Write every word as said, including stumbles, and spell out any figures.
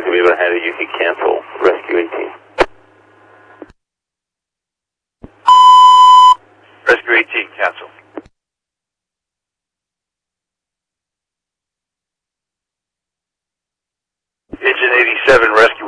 to me about how you can cancel Rescue eighteen. Rescue eighteen, cancel. Engine eighty-seven, Rescue